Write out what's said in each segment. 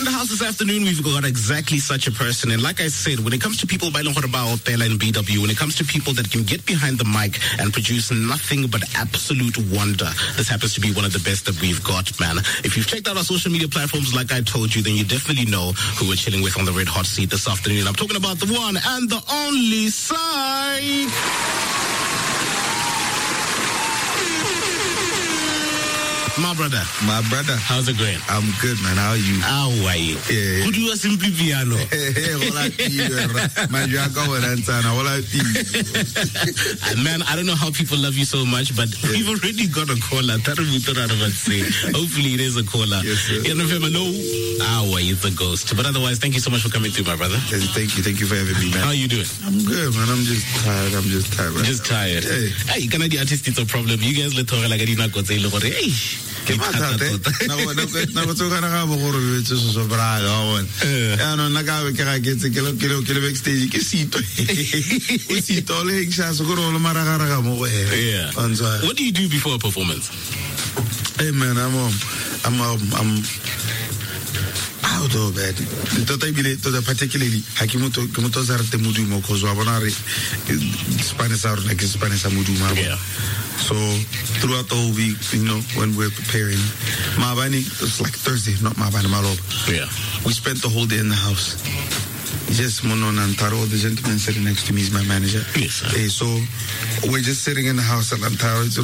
In the house this afternoon, we've got exactly such a person. And like I said, when it comes to people by Tela and BW, when it comes to people that can get behind the mic and produce nothing but absolute wonder, this happens to be one of the best that we've got, man. If you've checked out our social media platforms, like I told you, then you definitely know who we're chilling with on the red hot seat this afternoon. I'm talking about the one and the only Psych. My brother. How's it going? I'm good, man. How are you? How are you? Yeah. Could you simply piano? Man, I don't know how people love you so much, but we've already got a caller. Hopefully it is a caller. Yes, sir. No. How are you, the ghost? But otherwise, thank you so much for coming through, my brother. Thank you for having me, man. How are you doing? I'm good, man. I'm just tired. Right? Just tired. Hey, can I the artist? It's a problem. You guys let her like I did not go say, look, hey. Ke mathata na go tsogana ga bo gore we tse so braga wa bona ya no na ka ke ga ke tse ke le backstage ke sito o sito le eksha so go lo maragaraga mo go yeah. What do you do before a performance? Hey man, I'm out of bed. Particularly Hakimoto Zarte Mudumo because Wabonari Spanish are like Spanish Mudumo. Yeah. So throughout the whole week, when we're preparing, Mabani, it's like Thursday, not Mabani Malob. Yeah. We spent the whole day in the house. Just Monon and Taro, the gentleman sitting next to me is my manager. Yes, sir. Hey, so we're just sitting in the house and Taro is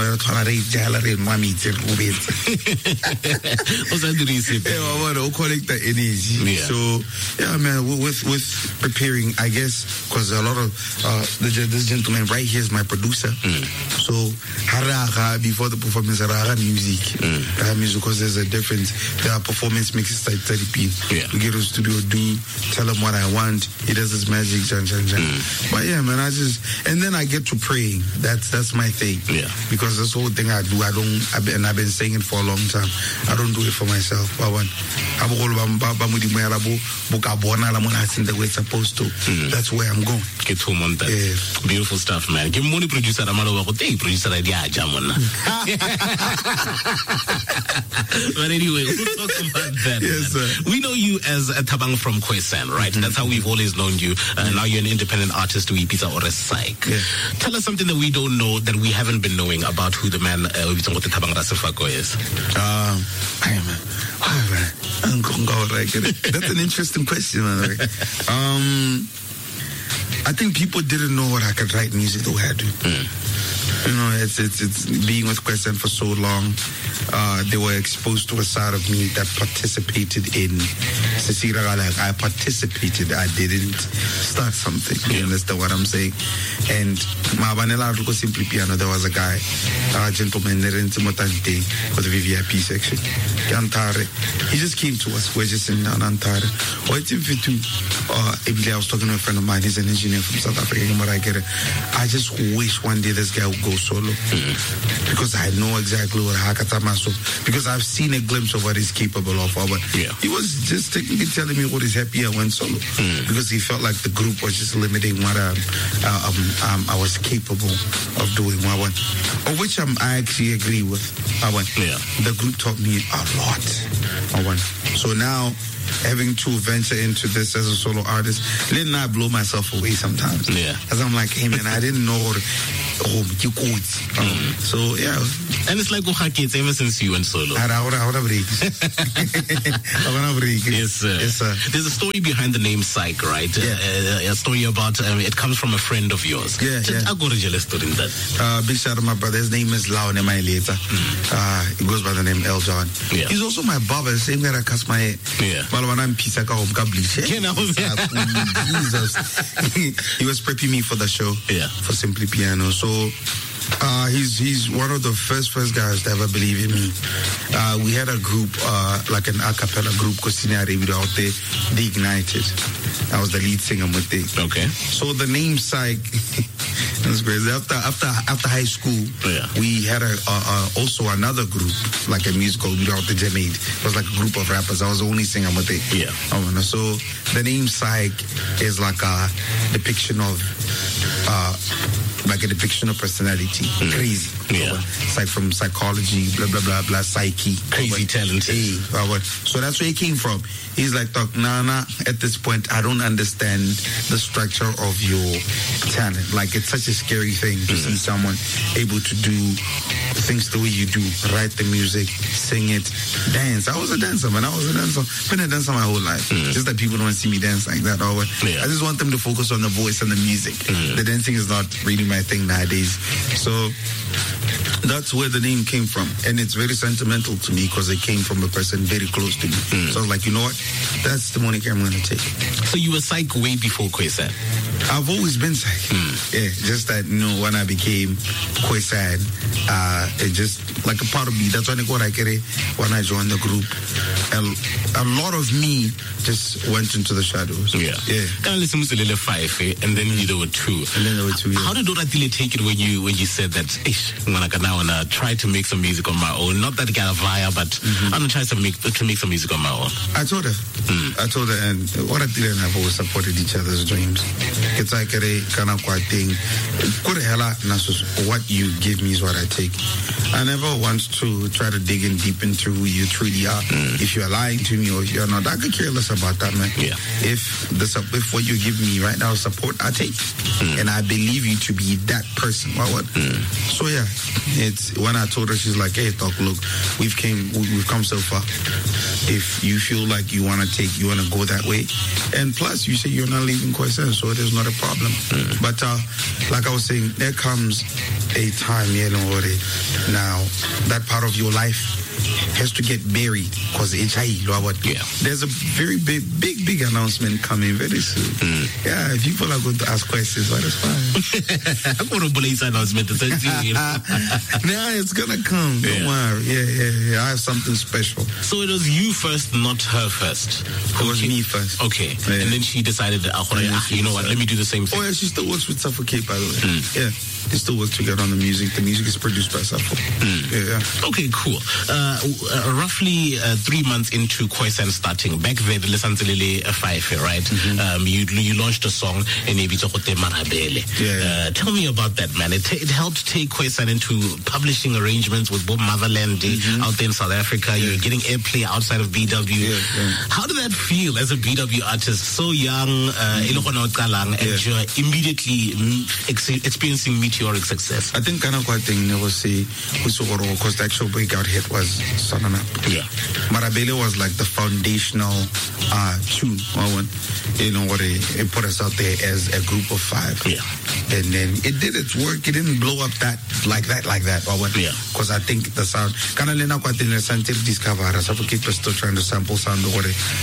collect the energy. Yeah. So yeah, man, with preparing, I guess, because a lot of this gentleman right here is my producer. So haraga before the performance, haraga music, music, because there's a difference. There are performance mixes like 30p. Yeah. We get to studio, tell him what I want. He does his magic, But yeah, man, and then I get to praying. That's my thing. Yeah. Because this whole thing I do, I've been saying it for a long time. I don't do it for myself. The way it's supposed to. That's where I'm going. Get home on that. Yeah. Beautiful stuff, man. Give money producer producer idea. But anyway, we'll talk about that. Yes, sir. We know you as a Tabang from Khoisan, right? That's how we've always known you. Now you're an independent artist, Pizza or a Psych. Yeah. Tell us something that we don't know, that we haven't been knowing about who the man Tabang Rasifako is. That's an interesting question, man. I think people didn't know what I could write music the way I do. It's being with Khoisan for so long. They were exposed to a side of me that participated in I participated. I didn't start something. You understand what I'm saying? And Mabanela Ruko Simply Piano, there was a guy, a gentleman for the VVIP section. He just came to us. We're just in Antare. I was talking to a friend of mine. He's an engineer from South Africa. I just wish one day this guy would go solo, because I know exactly what Hakatamaso, because I've seen a glimpse of what he's capable of. But he was just technically telling me what is happy I went solo, because he felt like the group was just limiting what I was capable of doing. Of which I actually agree with. The group taught me a lot. So now, having to venture into this as a solo artist, didn't I blow myself away sometimes? As I'm like, hey man, I didn't know so yeah. And it's like ever since you went solo. Yes, sir. Yes, sir. There's a story behind the name Psych, right? A story about it comes from a friend of yours. I got a jealous story in that. Big shout out my brother. His name is Laone Maileta. He goes by the name El John. He's also my barber. The same guy that cuts my hair. Jesus. He was prepping me for the show. For Simply Piano. So he's one of the first guys to ever believe in me. We had a group, like an a cappella group, Cosina Revido out there, The Ignited. I was the lead singer with it. Okay. So the name Psych, that's crazy. After high school, we had also another group, like a musical video out the Jamade. It was like a group of rappers. I was the only singer with it. So the name Psych is like a depiction of personality. ability. Crazy. Yeah. It's like from psychology, blah, blah, blah, blah, psyche. Crazy talented. So that's where he came from. He's like, Nana, at this point, I don't understand the structure of your talent. Like, it's such a scary thing to see someone able to do things the way you do, write the music, sing it, dance. I was a dancer, man. Been a dancer my whole life. Just that people don't see me dance like that. I just want them to focus on the voice and the music. The dancing is not really my thing nowadays. So that's where the name came from. And it's very sentimental to me because it came from a person very close to me. So I was like, you know what? That's the moniker I'm going to take. So you were Psych way before Khoisan? I've always been Psych. Yeah, just that, when I became Khoisan, it just like a part of me. That's when when I joined the group. A lot of me just went into the shadows. Yeah. Kind of listen to the 5, and then there were 2. How did Oratile take it when you said that, I want to try to make some music on my own? Not that kind of via, but I'm going to try to make some music on my own. I told her, and Oratile and I have always supported each other's dreams. It's like a kind of quiet thing. What you give me is what I take. I never want to try to dig in deep into who you truly are. If you're lying to me or if you're not, I could care less about that, man. Yeah. If what you give me right now is support, I take. And I believe you to be that person. So yeah, it's when I told her, she's like, hey, look, we've come so far. If you feel like you want to go that way, and plus you say you're not leaving Khoisan, so there's not a problem. But like I was saying, there comes a time, now that part of your life has to get buried because there's a very big announcement coming very soon. Yeah, if people are going to ask questions, that is fine. I'm going to believe that announcement. Yeah, it's gonna come. Don't worry. Yeah. I have something special. So it was you first, not her first. It was me first. Okay. Yeah. And then she decided, you know what? Let me do the same thing. Oh yeah, she still works with Suffocate, by the way. Yeah. They still work together on the music. The music is produced by Sappho. Yeah. Okay, cool. Roughly 3 months into Khoisan starting, back then, the Lesanzelele 5, right? You launched a song in Ebitokote Marabele. Tell me about that, man. It helped take Khoisan into publishing arrangements with Bob Motherland out there in South Africa. You're getting airplay outside of BW. How did that feel as a BW artist, so young, and you're immediately experiencing meteoric success? I think Kanakwa thing never say because the actual breakout hit was Sananap. Yeah. Marabele was like the foundational tune. It put us out there as a group of 5. Yeah. And then it did its work. It didn't blow up like that. Yeah. Because I think the sound Kanalena Quatin Santil discover Suffocate was still trying to sample sound where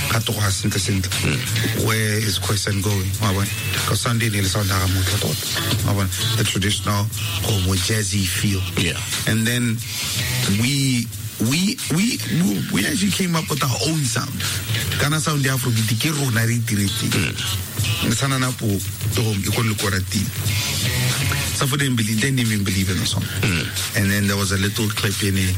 is Khoisan going? Because Sunday nearly sound the traditional more jazzy feel. Yeah. And then we actually came up with our own sound. Kana sound the Afrobeat ke rona re diretse. Sana na po to ikolo korati. Some of them didn't even believe in the song. And then there was a little clip in it.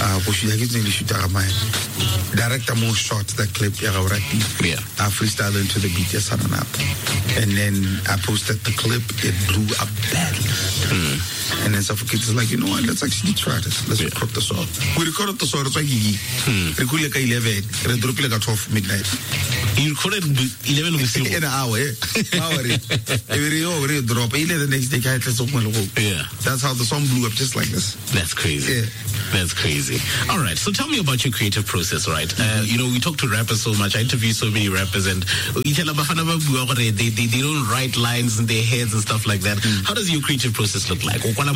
Director more shot that clip. I freestyled into the beat. And then I posted the clip. It blew up badly. And then Suffocate is like, you know what? Let's actually try this. Let's record the song. We recorded the song. It's like recorded like 11. And dropped like at 12 midnight. You recorded 11 with you? In an hour. Every drop. The next day, that's how the song blew up, just like this. That's crazy. That's crazy. All right, so tell me about your creative process, right? We talk to rappers so much. I interview so many rappers, and they don't write lines in their heads and stuff like that. How does your creative process look like? How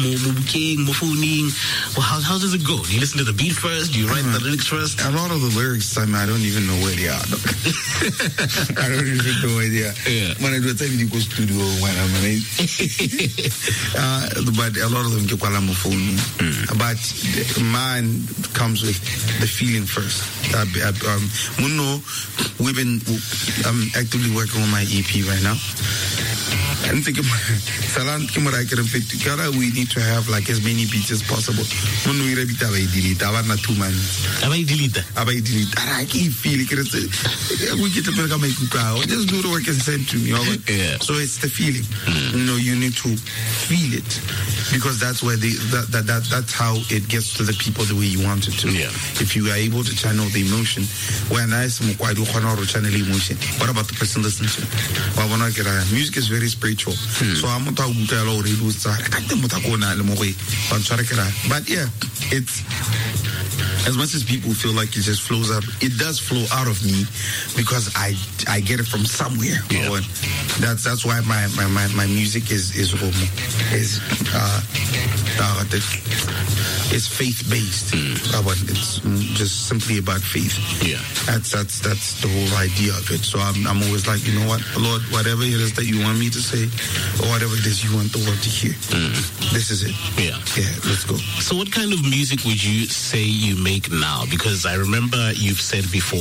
does it go? Do you listen to the beat first? Do you write the lyrics first? A lot of the lyrics, I don't even know where they are. I don't even know where they are. When I do a time in the studio, but a lot of them get phone. But mine comes with the feeling first. We've been actively working on my EP right now. And think about Salan we need to have like as many beats as possible. When we read it, I delete. I want 2 months. I delete. I keep feeling it. We get to make a just do the work and send to me. Yeah. So it's the feeling. You need to feel it because that's where that's how it gets to the people the way you want it to. Yeah. If you are able to channel the emotion, when I channel emotion, what about the person listening to it? Music is very spiritual. So I'm not talking about but yeah, it's as much as people feel like it just flows up, it does flow out of me because I get it from somewhere. Yeah. That's why my music is it's faith based. It's just simply about faith. Yeah. That's the whole idea of it. So I'm always like, you know what, Lord, whatever it is that you want me to say, or whatever it is you want the world to hear, this is it. Yeah. Yeah, let's go. So what kind of music would you say you make now? Because I remember you've said before,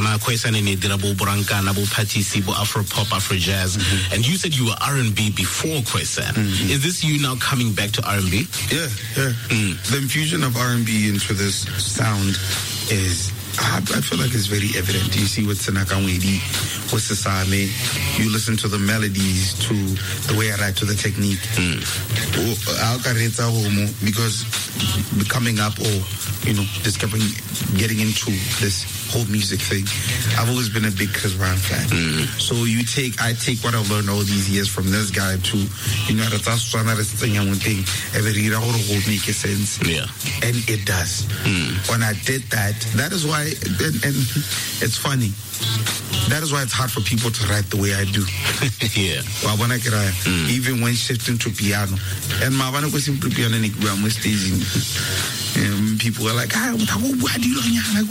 Afro pop, Afro jazz, and you said you were R&B before Kwesa. Is this you now coming back to R&B? Yeah. The infusion of R&B into this sound is, I feel like it's very evident. You see with Sinakamwedi, with Sasame, you listen to the melodies, to the way I write, to the technique. Because coming up or, discovering, getting into this whole music thing, I've always been a big Chris Brown fan. So I take what I've learned all these years from this guy to, that's another thing I would think, every whole make a sense. Yeah. And it does. When I did that is why, and it's funny, that is why it's hard for people to write the way I do. Yeah. Well, when I get even when shifting to piano, and my one was simply piano and I'm staging. People are like, how do you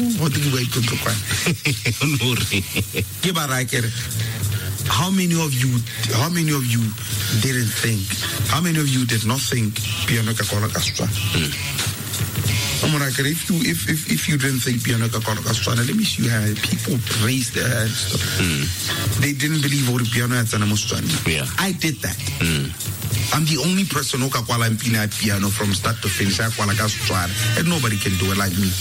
How many of you didn't think? How many of you did not think piano kakola kastra? If you didn't think piano kakola kastra, let me see how people raised their hands. They didn't believe all the piano had an emostrani. Yeah. I did that. I'm the only person who can call piano from start to finish. And nobody can do it like me.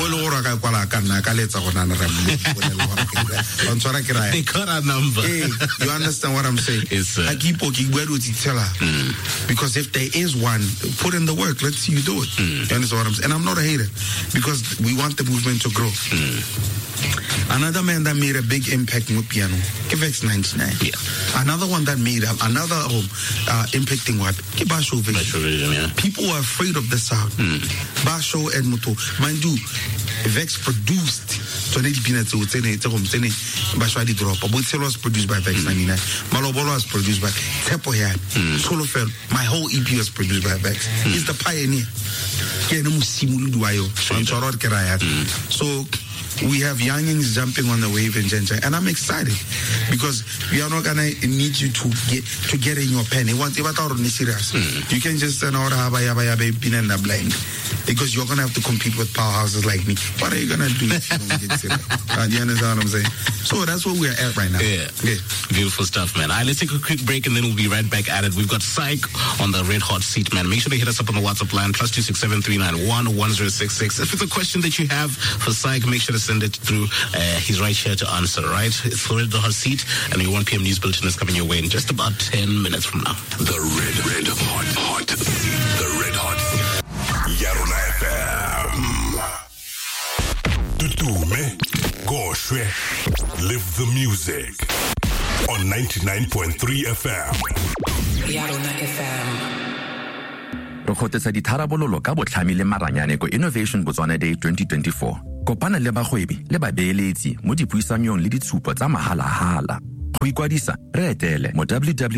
They got a number. Hey, you understand what I'm saying? Yes, I keep working. Where would you tell her? Because if there is one, put in the work. Let's see you do it. You understand what I'm saying? And I'm not a hater because we want the movement to grow. Another man that made a big impact with piano, Vex 99. Yeah. Another one that made another impacting what? Basho Vision. Yeah. People were afraid of the sound. Basho and Muto. Mind you, Vex produced. So they Basho drop. But was produced by Vex 99. Malobolo was produced by Tepoyan. Solofel. My whole EP was produced by Vex. He's the pioneer. So we have youngins jumping on the wave in Genja, and I'm excited because we are not gonna need you to get in your pen. You can just send out a blank because you're gonna have to compete with powerhouses like me. What are you gonna do if you don't get serious? You understand what I'm saying? So that's where we're at right now. Yeah. Beautiful stuff, man. All right, let's take a quick break and then we'll be right back at it. We've got Psych on the red hot seat, man. Make sure to hit us up on the WhatsApp line +267 391 1066. If it's a question that you have for Psych, make sure to send it through. He's right here to answer, right? It's the red hot seat, and your 1 p.m. news bulletin is coming your way in just about 10 minutes from now. The red hot seat. The red hot seat. Yarona FM. Tutume, Goshwe, live the music on 99.3 FM. Yarona FM. Re kgotsetsa ditharabololo ka botlhami le maranyane ko Innovation Botswana Day 2024. Kopana le bagwebi le babeeletsi mo dipuisanong le ditshupo tsa mahala-hala. Go ikwadisa re etele mo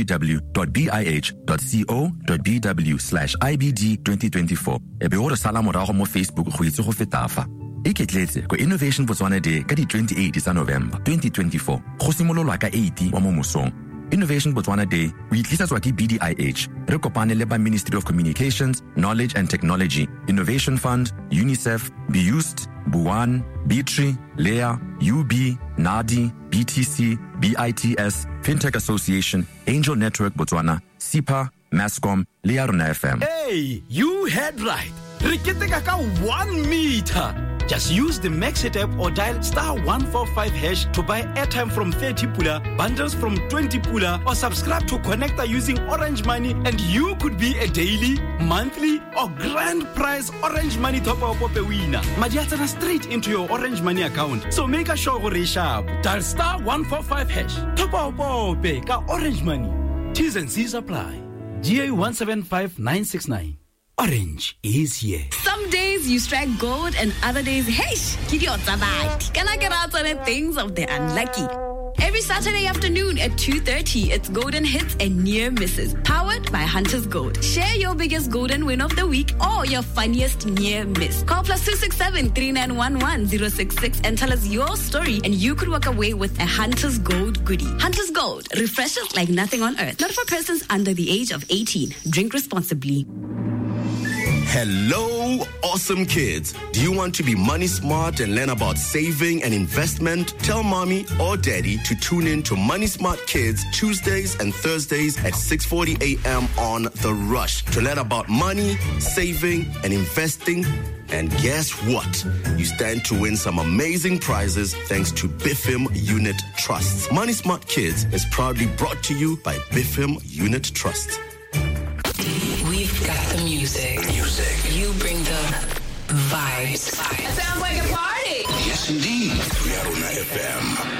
www.bih.co.bw/IBD2024 e be o re sala morago mo Facebook go itse go fetafa. Iketletse ko Innovation Botswana Day ka di 28 tsa November 2024 go simololwa ka 8 wa mo mosong. Innovation Botswana Day o itlisetswa ke BDIH re kopane le ba Ministry of Communications, Knowledge and Technology, Innovation Fund, UNICEF, BEUST, Buwan, BITRI, LEA, UB, NADI, BTC, BITS, FinTech Association, Angel Network Botswana, SIPA, Mascom, Yarona FM. Hey, you heard right. Riketeka ka 1 meter. Just use the Maxit app or dial *145# to buy airtime from 30 pula, bundles from 20 pula, or subscribe to Connecta using Orange Money, and you could be a daily, monthly, or grand prize Orange Money top-up winner. Madiatana straight into your Orange Money account. So make a sure go sharp. Dial *145#. Top-up ka Orange Money. T's and C's apply. GA 175969. Orange is here. Some days you strike gold and other days, can I get out on the things of the unlucky? Every Saturday afternoon at 2:30, it's Golden Hits and Near Misses, powered by Hunters Gold. Share your biggest golden win of the week or your funniest near miss. Call +267 3911 066 and tell us your story, and you could walk away with a Hunters Gold goodie. Hunters Gold refreshes like nothing on earth. Not for persons under the age of 18. Drink responsibly. Hello, awesome kids. Do you want to be money smart and learn about saving and investment? Tell mommy or daddy to tune in to Money Smart Kids Tuesdays and Thursdays at 6:40 a.m. on The Rush to learn about money, saving, and investing. And guess what? You stand to win some amazing prizes thanks to BIFM Unit Trusts. Money Smart Kids is proudly brought to you by BIFM Unit Trust. We've got the music. You bring the vibes. It sounds like a party. Yes, indeed. Yarona FM.